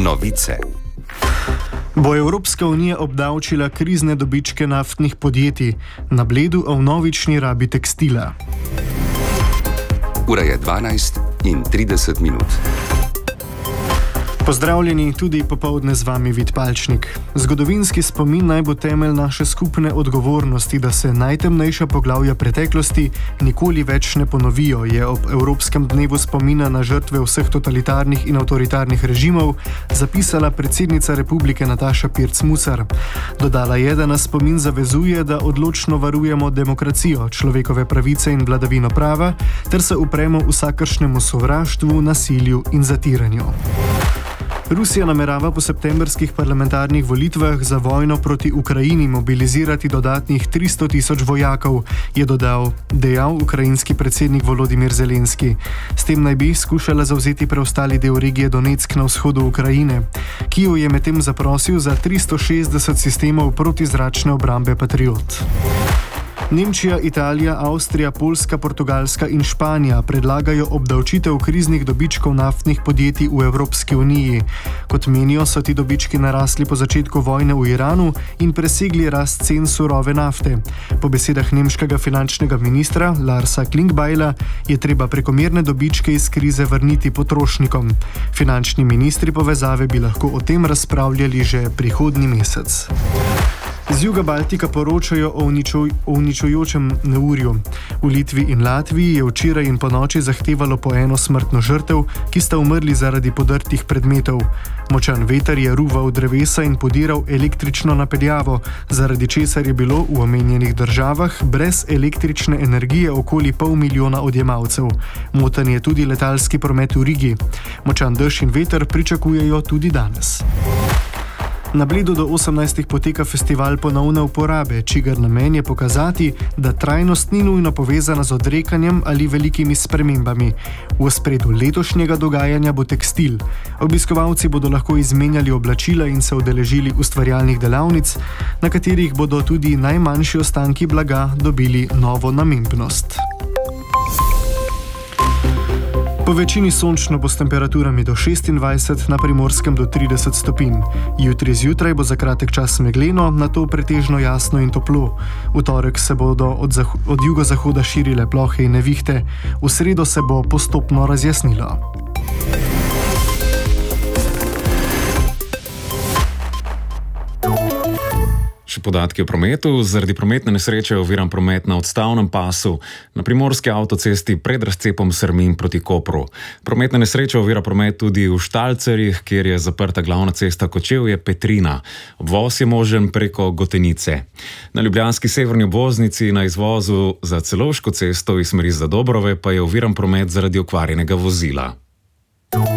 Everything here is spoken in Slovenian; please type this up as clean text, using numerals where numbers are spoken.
Novice. Bo Evropska unija obdavčila krizne dobičke naftnih podjetij, na Bledu o vnovični rabi tekstila? Ura je 12:30. Pozdravljeni, tudi popoldne z vami Vid Palčnik. Zgodovinski spomin naj bo temelj naše skupne odgovornosti, da se najtemnejša poglavja preteklosti nikoli več ne ponovijo, je ob Evropskem dnevu spomina na žrtve vseh totalitarnih in avtoritarnih režimov zapisala predsednica republike Nataša Pirc Musar. Dodala je, da nas spomin zavezuje, da odločno varujemo demokracijo, človekove pravice in vladavino prava, ter se upremo vsakršnemu sovraštvu, nasilju in zatiranju. Rusija namerava po septembrskih parlamentarnih volitvah za vojno proti Ukrajini mobilizirati dodatnih 300.000 vojakov, je dejal ukrajinski predsednik Volodimir Zelenski. S tem naj bi skušala zavzeti preostali del regije Donetsk na vzhodu Ukrajine. Kijev je medtem zaprosil za 360 sistemov protizračne obrambe Patriot. Nemčija, Italija, Avstrija, Poljska, Portugalska in Španija predlagajo obdavčitev kriznih dobičkov naftnih podjetij v Evropski uniji. Kot menijo, so ti dobički narasli po začetku vojne v Iranu in presegli rast cen surove nafte. Po besedah nemškega finančnega ministra Larsa Klingbeila je treba prekomerne dobičke iz krize vrniti potrošnikom. Finančni ministri povezave bi lahko o tem razpravljali že prihodnji mesec. Z juga Baltika poročajo o uničujočem neurju. V Litvi in Latviji je včeraj in ponoči zahtevalo po eno smrtno žrtev, ki sta umrli zaradi podrtih predmetov. Močan veter je ruval drevesa in podiral električno napeljavo, zaradi česar je bilo v omenjenih državah brez električne energije okoli 500 000 odjemalcev. Moten je tudi letalski promet v Rigi. Močan dež in veter pričakujejo tudi danes. Na Bledu do 18. poteka festival ponovne uporabe, čigar namen je pokazati, da trajnost ni nujno povezana z odrekanjem ali velikimi spremembami. V ospredju letošnjega dogajanja bo tekstil. Obiskovalci bodo lahko izmenjali oblačila in se udeležili ustvarjalnih delavnic, na katerih bodo tudi najmanjši ostanki blaga dobili novo namembnost. Po večini sončno bo s temperaturami do 26, na Primorskem do 30 stopinj. Jutri zjutraj bo za kratek čas megleno, nato pretežno jasno in toplo. V torek se bodo od jugozahoda širile plohe in nevihte, v sredo se bo postopno razjasnilo. Še podatki o prometu. Zaradi prometne nesreče je oviran promet na odstavnem pasu na primorski avtocesti pred razcepom Srmin proti Kopru. Prometna nesreča ovira promet tudi v Štalcerjih, kjer je zaprta glavna cesta Kočevje-Petrina. Obvoz je možen preko Gotenice. Na ljubljanski severni obvoznici na izvozu za Celovško cesto iz smeri Zadobrove pa je oviran promet zaradi okvarjenega vozila.